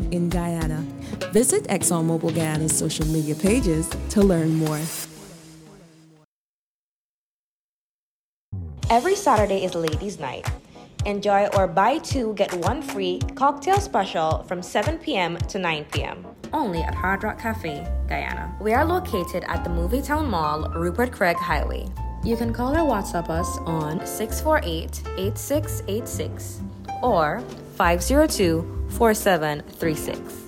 in Guyana. Visit ExxonMobil Guyana's social media pages to learn more. Every Saturday is Ladies' Night. Enjoy our buy two, get one free cocktail special from 7 p.m. to 9 p.m. only at Hard Rock Cafe, Guyana. We are located at the Movietown Mall, Rupert Craig Highway. You can call or WhatsApp us on 648-8686 or 502-4736.